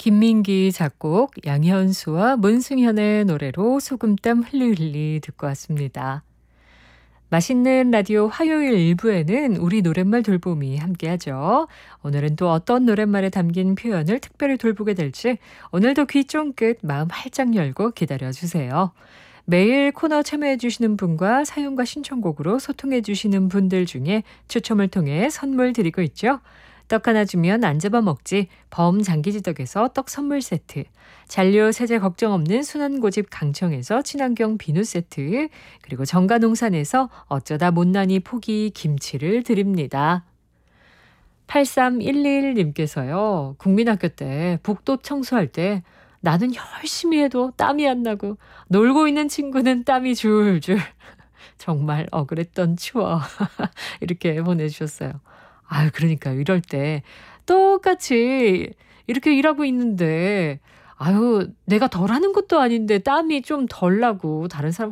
김민기 작곡, 양현수와 문승현의 노래로 소금땀 흘리흘리 듣고 왔습니다. 맛있는 라디오 화요일 1부에는 우리 노랫말 돌봄이 함께하죠. 오늘은 또 어떤 노랫말에 담긴 표현을 특별히 돌보게 될지 오늘도 귀 쫑긋 마음 활짝 열고 기다려주세요. 매일 코너 참여해주시는 분과 사연과 신청곡으로 소통해주시는 분들 중에 추첨을 통해 선물 드리고 있죠. 떡 하나 주면 안 잡아먹지 범장기지덕에서 떡 선물 세트, 잔류 세제 걱정 없는 순환고집 강청에서 친환경 비누 세트, 그리고 정가농산에서 어쩌다 못난이 포기 김치를 드립니다. 8311님께서요. 국민학교 때 복도 청소할 때 나는 열심히 해도 땀이 안 나고 놀고 있는 친구는 땀이 줄줄. 정말 억울했던 추억. 이렇게 보내주셨어요. 아유, 그러니까요. 이럴 때 똑같이 이렇게 일하고 있는데, 아유, 내가 덜 하는 것도 아닌데 땀이 좀 덜 나고 다른 사람